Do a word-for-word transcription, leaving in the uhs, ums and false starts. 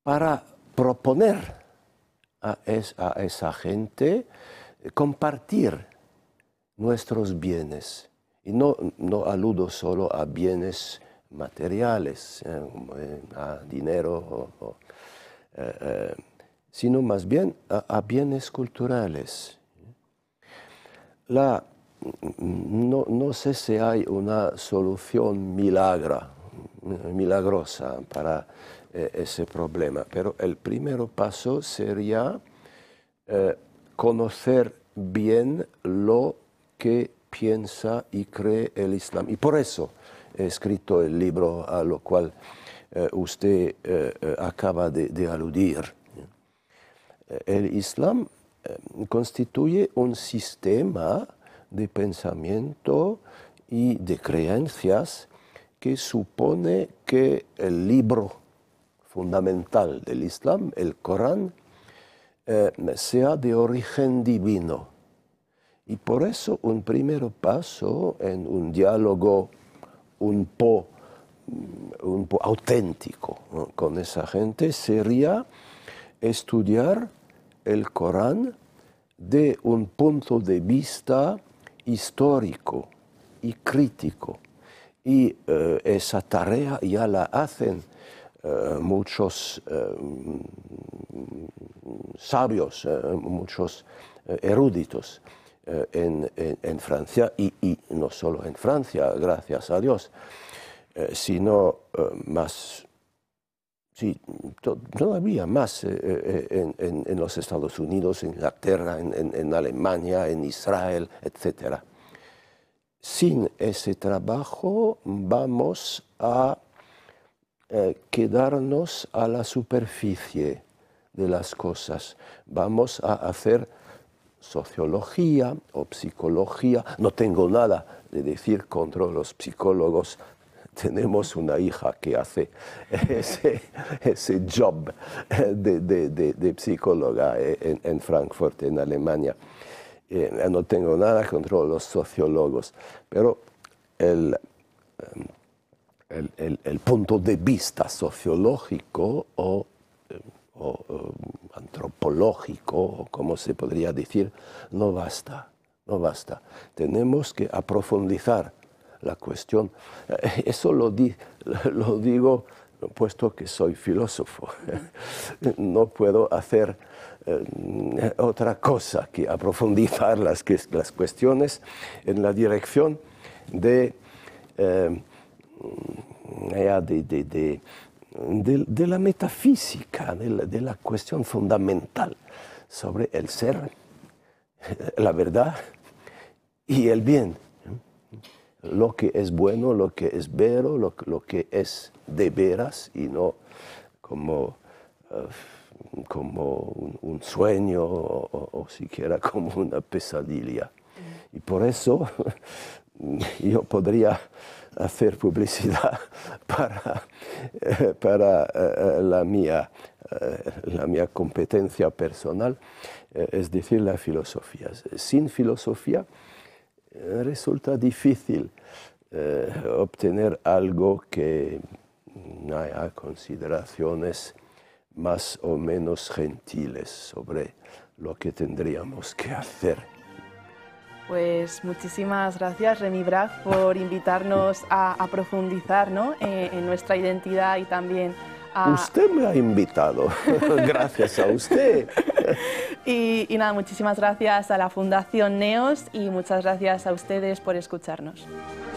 para proponer a, es, a esa gente compartir nuestros bienes. Y no, no aludo solo a bienes materiales, eh, a dinero, o, o, eh, eh, sino más bien a, a bienes culturales. La, no, no sé si hay una solución milagra, milagrosa para eh, ese problema, pero el primer paso sería eh, conocer bien lo que piensa y cree el Islam. Y por eso he escrito el libro a lo cual eh, usted eh, eh, acaba de, de aludir. El Islam eh, constituye un sistema de pensamiento y de creencias que supone que el libro fundamental del Islam, el Corán, eh, sea de origen divino. Y por eso un primer paso en un diálogo un po, un po auténtico, ¿no?, con esa gente sería estudiar el Corán de un punto de vista histórico y crítico. Y eh, esa tarea ya la hacen eh, muchos eh, sabios, eh, muchos eh, eruditos eh, en, en, en Francia, y, y no solo en Francia, gracias a Dios, eh, sino eh, más, sí, to, todavía más eh, eh, en, en, en los Estados Unidos, en Inglaterra, en, en, en Alemania, en Israel, etcétera. Sin ese trabajo vamos a eh, quedarnos a la superficie de las cosas. Vamos a hacer sociología o psicología. No tengo nada de decir contra los psicólogos. Tenemos una hija que hace ese, ese job de, de, de, de psicóloga en, en Frankfurt, en Alemania. Eh, no tengo nada contra los sociólogos, pero el, el, el, el punto de vista sociológico o, o, o antropológico, o como se podría decir, no basta, no basta. Tenemos que aprofundizar la cuestión. Eso lo, di, lo digo puesto que soy filósofo. No puedo hacer eh, otra cosa que aprofundizar las, que, las cuestiones en la dirección de, eh, de, de, de, de, de la metafísica, de la, de la cuestión fundamental sobre el ser, la verdad y el bien. Lo que es bueno, lo que es vero, lo, lo que es de veras y no como, uh, como un, un sueño o, o, o siquiera como una pesadilla. Y por eso yo podría hacer publicidad para, para uh, la, mía, uh, la mía competencia personal, uh, es decir, la filosofía. Sin filosofía resulta difícil eh, obtener algo que haya consideraciones más o menos gentiles sobre lo que tendríamos que hacer. Pues muchísimas gracias, Remy Bragg, por invitarnos a, a profundizar, ¿no?, eh, en nuestra identidad y también a... Usted me ha invitado, gracias a usted. Y, y nada, muchísimas gracias a la Fundación NEOS y muchas gracias a ustedes por escucharnos.